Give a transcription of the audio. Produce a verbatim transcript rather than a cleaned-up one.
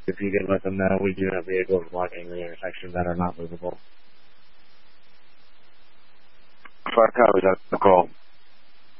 If you could let them know, we do have vehicles blocking the intersection that are not movable. Five copies, that's the call.